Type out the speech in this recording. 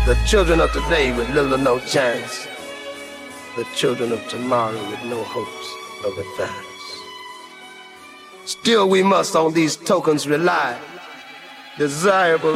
The children of today with little or no chance. The children of tomorrow with no hopes of advance. Still we must on these tokens rely. Desirable